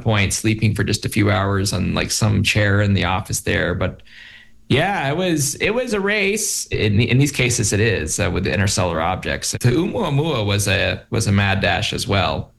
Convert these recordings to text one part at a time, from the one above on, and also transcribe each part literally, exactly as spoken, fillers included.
point sleeping for just a few hours on like some chair in the office there. But yeah, it was it was a race. In, the, in these cases, it is uh, with the interstellar objects. The Oumuamua was a was a mad dash as well.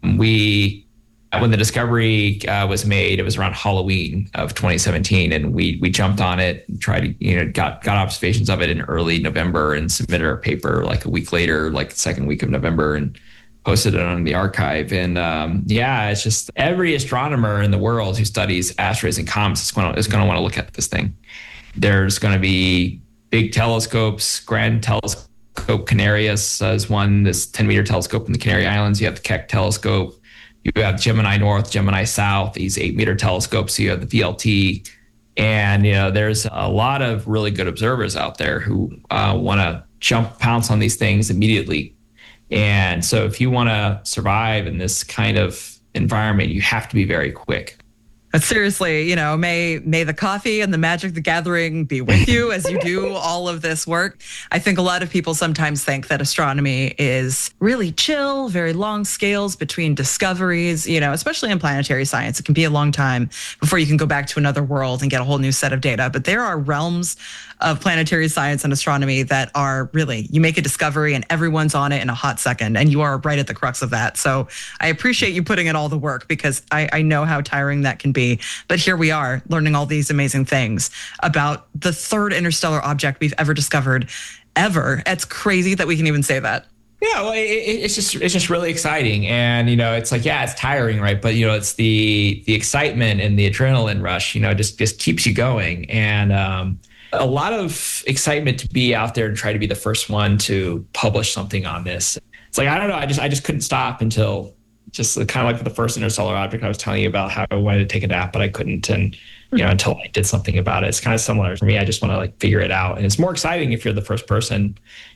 We when the discovery uh, was made, it was around Halloween of twenty seventeen, and we we jumped on it, and tried to you know got got observations of it in early November, and submitted our paper like a week later, like the second week of November, and posted it on the archive. And um, yeah, it's just every astronomer in the world who studies asteroids and comets is going to is going to want to look at this thing. There's going to be big telescopes. Grand Telescope Canarias is one, this ten meter telescope in the Canary Islands. You have the Keck telescope. You have Gemini North, Gemini South, these eight meter telescopes. You have the V L T. And, you know, there's a lot of really good observers out there who uh, want to jump, pounce on these things immediately. And so if you want to survive in this kind of environment, you have to be very quick. But seriously, you know, may may the coffee and the Magic the Gathering be with you as you do all of this work. I think a lot of people sometimes think that astronomy is really chill, very long scales between discoveries, you know, especially in planetary science. It can be a long time before you can go back to another world and get a whole new set of data. But there are realms of planetary science and astronomy that are really, you make a discovery and everyone's on it in a hot second, and you are right at the crux of that. So I appreciate you putting in all the work, because I, I know how tiring that can be. But here we are learning all these amazing things about the third interstellar object we've ever discovered ever. It's crazy that we can even say that. Yeah, well, it, it's just it's just really exciting, and you know, it's like, yeah, it's tiring, right? But you know, it's the the excitement and the adrenaline rush. You know, just just keeps you going, and um, a lot of excitement to be out there and try to be the first one to publish something on this. It's like, I don't know, I just I just couldn't stop until just kind of like the first interstellar object I was telling you about, how I wanted to take a nap, but I couldn't, and you know, until I did something about it. It's kind of similar for me. I just want to like figure it out, and it's more exciting if you're the first person.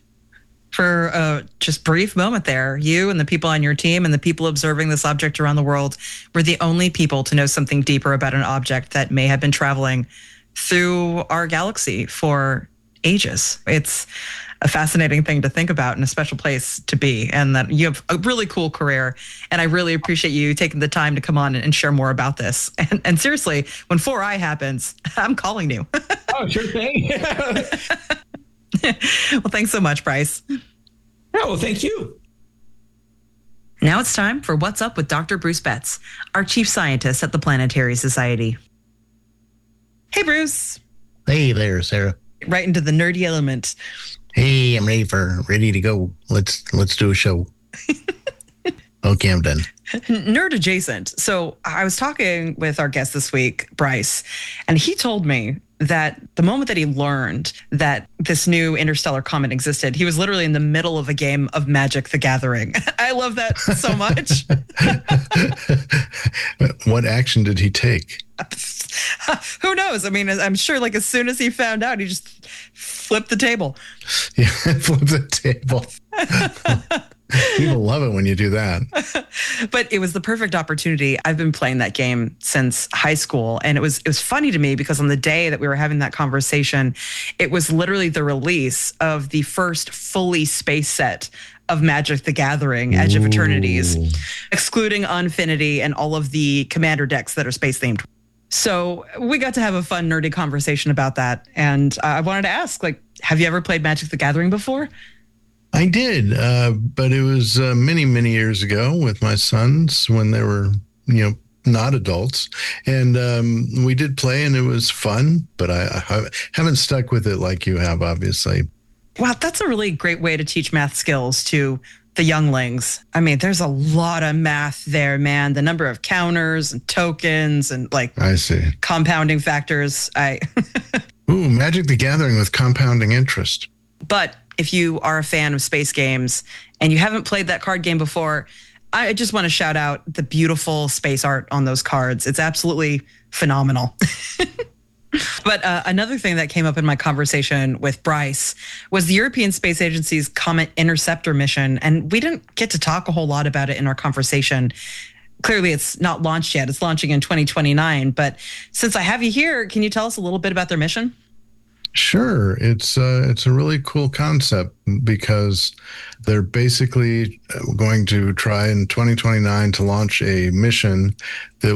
For a just brief moment there, you and the people on your team and the people observing this object around the world were the only people to know something deeper about an object that may have been traveling through our galaxy for ages. It's a fascinating thing to think about and a special place to be, and that you have a really cool career. And I really appreciate you taking the time to come on and share more about this. And, and seriously, when four I happens, I'm calling you. Oh, sure thing. Well, thanks so much, Bryce. Yeah, well, thank you. Now it's time for What's Up with Doctor Bruce Betts, our chief scientist at the Planetary Society. Hey, Bruce. Hey there, Sarah. Right into the nerdy element. Hey, I'm ready for ready to go. Let's let's do a show. Okay, I'm done. Nerd adjacent. So I was talking with our guest this week, Bryce, and he told me that the moment that he learned that this new interstellar comet existed, he was literally in the middle of a game of Magic the Gathering. I love that so much. What action did he take? Who knows? I mean, I'm sure like as soon as he found out, he just flipped the table. Yeah, flip the table. People love it when you do that. But it was the perfect opportunity. I've been playing that game since high school, and it was it was funny to me because on the day that we were having that conversation, it was literally the release of the first fully space set of Magic the Gathering, Edge of Eternities, excluding Unfinity and all of the commander decks that are space themed. So we got to have a fun, nerdy conversation about that. And uh, I wanted to ask, like, have you ever played Magic the Gathering before? I did, uh, but it was uh, many, many years ago with my sons when they were, you know, not adults. And um, we did play and it was fun, but I, I haven't stuck with it like you have, obviously. Wow, that's a really great way to teach math skills to the younglings. I mean, there's a lot of math there, man. The number of counters and tokens and like I see compounding factors. I Ooh, Magic the Gathering with compounding interest. But if you are a fan of space games and you haven't played that card game before, I just want to shout out the beautiful space art on those cards. It's absolutely phenomenal. But uh, another thing that came up in my conversation with Bryce was the European Space Agency's Comet Interceptor mission. And we didn't get to talk a whole lot about it in our conversation. Clearly, it's not launched yet. It's launching in twenty twenty-nine. But since I have you here, can you tell us a little bit about their mission? Sure. It's uh, it's a really cool concept because they're basically going to try in twenty twenty-nine to launch a mission that